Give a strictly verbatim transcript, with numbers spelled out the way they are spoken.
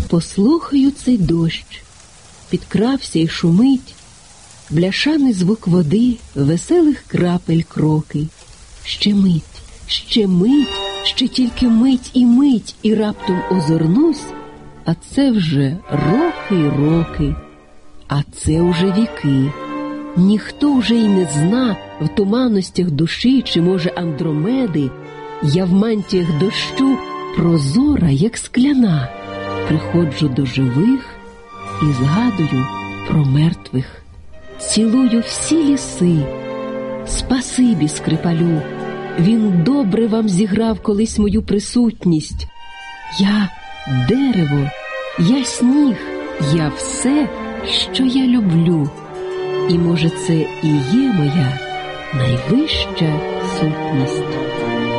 Послухаю цей дощ, підкрався й шумить, бляшаний звук води, веселих крапель кроки. Ще мить, ще мить, ще тільки мить і мить, і раптом озирнусь, а це вже роки й роки, а це уже віки. Ніхто вже й не зна в туманностях душі, чи, може, Андромеди, я в мантіях дощу прозора, як скляна, приходжу до живих і згадую про мертвих. Цілую всі ліси, спасибі Скрипалю, він добре вам зіграв колись мою присутність. Я дерево, я сніг, я все, що я люблю. І, може, це і є моя найвища сутність.